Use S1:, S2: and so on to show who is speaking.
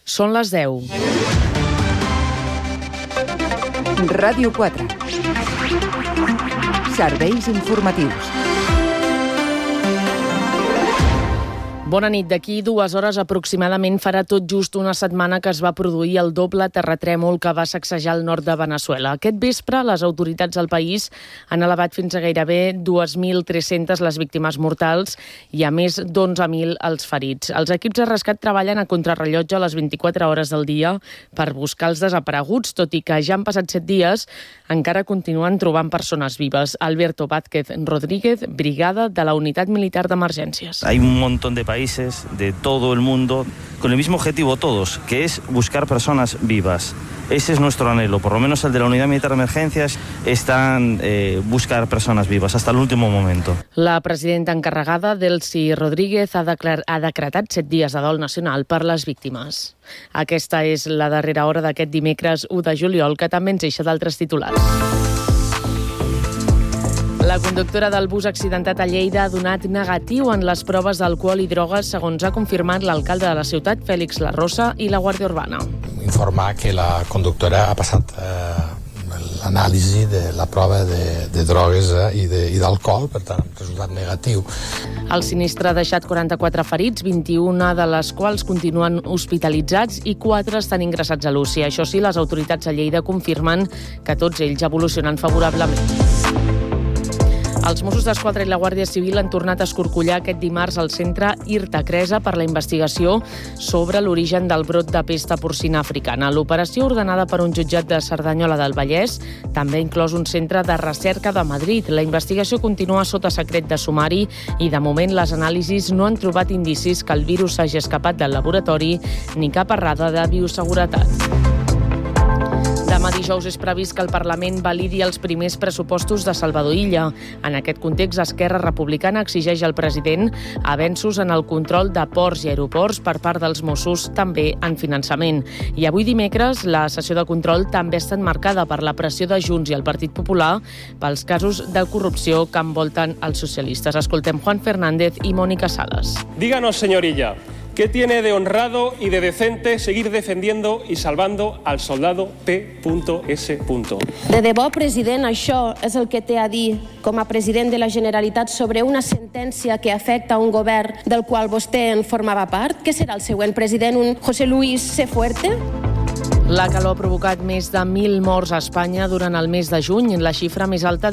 S1: Són les 10.
S2: Ràdio 4. Serveis informatius.
S1: Bona nit. D'aquí 2 hores aproximadament farà tot just una setmana que es va produir el doble terratrèmol que va sacsejar el nord de Veneçuela. Aquest vespre, les autoritats del país han elevat fins a gairebé 2.300 les víctimes mortals i a més d'11.000 els ferits. Els equips de rescat treballen a contrarrellotge les 24 hores del dia per buscar els desapareguts, tot i que ja han passat 7 dies, encara continuen trobant persones vives. Alberto Vázquez Rodríguez, brigada de la Unitat Militar d'Emergències.
S3: Hay un montón de países de todo el mundo con el mismo objetivo todos, que es buscar personas vivas. Ese es nuestro anhelo, por lo menos el de la Unidad Militar de Emergencias, están buscar personas vivas hasta el último momento.
S1: La presidenta encarregada, Delcy Rodríguez, ha decretat 7 dies de dol nacional per les víctimes. Aquesta és la darrera hora d'aquest dimecres 1 de juliol, que també ens deixa d'altres titulars. La conductora del bus accidentat a Lleida ha donat negatiu en les proves d'alcohol i drogues, segons ha confirmat l'alcalde de la ciutat, Félix Larrosa, i la Guàrdia Urbana.
S4: Informar que la conductora ha passat l'anàlisi de la prova de drogues i d'alcohol, per tant, resultat negatiu.
S1: El sinistre ha deixat 44 ferits, 21 de les quals continuen hospitalitzats i 4 estan ingressats a l'UCI. Això sí, les autoritats a Lleida confirmen que tots ells evolucionen favorablement. Els Mossos d'Esquadra i la Guàrdia Civil han tornat a escorcollar aquest dimarts al centre Irta Cresa per la investigació sobre l'origen del brot de pesta porcina africana. L'operació, ordenada per un jutjat de Cerdanyola del Vallès, també ha inclòs un centre de recerca de Madrid. La investigació continua sota secret de sumari i, de moment, les anàlisis no han trobat indicis que el virus s'hagi escapat del laboratori ni cap errada de bioseguretat. Demà dijous és previst que el Parlament validi els primers pressupostos de Salvador Illa. En aquest context, Esquerra Republicana exigeix al president avenços en el control de ports i aeroports per part dels Mossos, també en finançament. I avui dimecres, la sessió de control també està marcada per la pressió de Junts i el Partit Popular pels casos de corrupció que envolten els socialistes. Escoltem Juan Fernández i Mónica Salas.
S5: Díganos, señor Illa, ¿qué tiene de honrado y de decente seguir defendiendo y salvando al soldado P.S.
S6: De debò, president, això és el que té a dir com a president de la Generalitat sobre una sentència que afecta un govern del qual vostè en formava part? Què serà el següent president, un José Luis C. Fuerte?
S1: La calor ha provocat més de 1.000 morts a Espanya durant el mes de juny, la xifra més alta